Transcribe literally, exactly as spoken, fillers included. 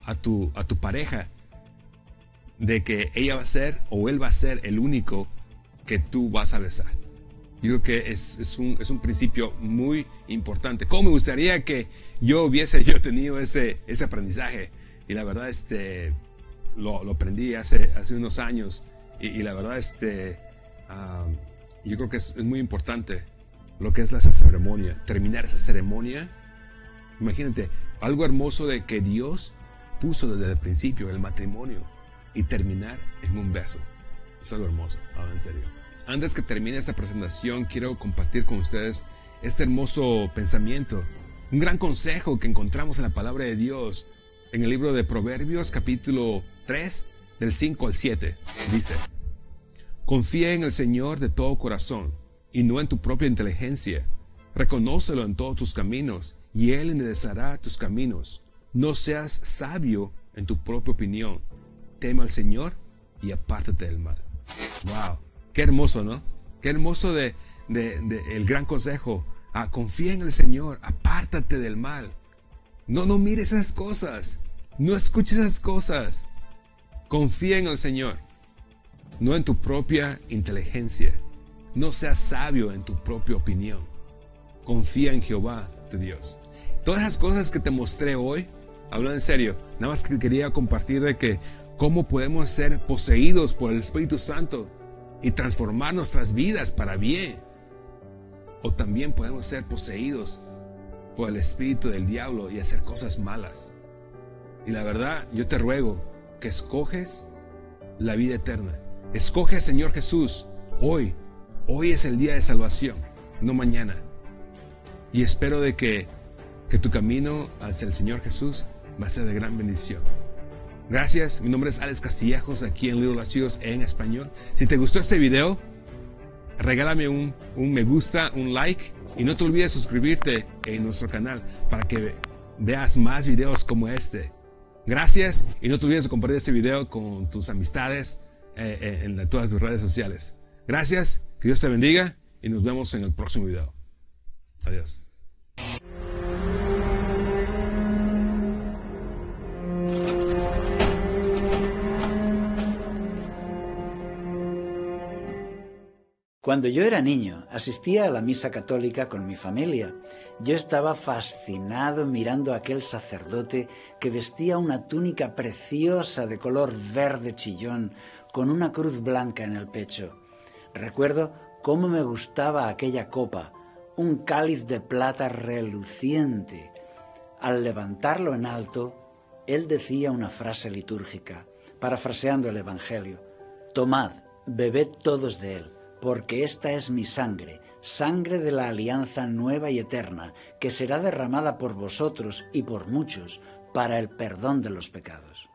a tu, a tu pareja de que ella va a ser o él va a ser el único que tú vas a besar. Yo creo que es, es, un, es un principio muy importante. ¿Cómo me gustaría que yo hubiese yo tenido ese, ese aprendizaje? Y la verdad, este, lo, lo aprendí hace, hace unos años. Y, y la verdad, este, uh, yo creo que es, es muy importante lo que es la, esa ceremonia. Terminar esa ceremonia. Imagínate, algo hermoso de que Dios puso desde el principio, el matrimonio, y terminar en un beso. Es algo hermoso, ahora en serio. Antes que termine esta presentación, quiero compartir con ustedes este hermoso pensamiento, un gran consejo que encontramos en la palabra de Dios, en el libro de Proverbios, capítulo tres, del cinco al siete. Dice: confía en el Señor de todo corazón, y no en tu propia inteligencia. Reconócelo en todos tus caminos, y Él enderezará tus caminos. No seas sabio en tu propia opinión. Teme al Señor y apártate del mal. Wow, qué hermoso, ¿no? Qué hermoso de, de, de el gran consejo. Ah, confía en el Señor, apártate del mal. No, no mires esas cosas. No escuches esas cosas. Confía en el Señor, no en tu propia inteligencia. No seas sabio en tu propia opinión. Confía en Jehová, tu Dios. Todas esas cosas que te mostré hoy, hablando en serio, nada más que quería compartir de que cómo podemos ser poseídos por el Espíritu Santo y transformar nuestras vidas para bien. O también podemos ser poseídos por el espíritu del diablo y hacer cosas malas. Y la verdad, yo te ruego que escoges la vida eterna. Escoge al Señor Jesús hoy. Hoy es el día de salvación, no mañana. Y espero de que, que tu camino hacia el Señor Jesús va a ser de gran bendición. Gracias, mi nombre es Alex Castillejos, aquí en Little Latidos en español. Si te gustó este video, regálame un, un me gusta, un like, y no te olvides suscribirte en nuestro canal para que veas más videos como este. Gracias, y no te olvides de compartir este video con tus amistades eh, eh, en todas tus redes sociales. Gracias, que Dios te bendiga y nos vemos en el próximo video. Adiós. Cuando yo era niño, asistía a la misa católica con mi familia. Yo estaba fascinado mirando a aquel sacerdote que vestía una túnica preciosa de color verde chillón con una cruz blanca en el pecho. Recuerdo cómo me gustaba aquella copa, un cáliz de plata reluciente. Al levantarlo en alto, él decía una frase litúrgica, parafraseando el Evangelio: tomad, bebed todos de él, porque esta es mi sangre, sangre de la alianza nueva y eterna, que será derramada por vosotros y por muchos para el perdón de los pecados.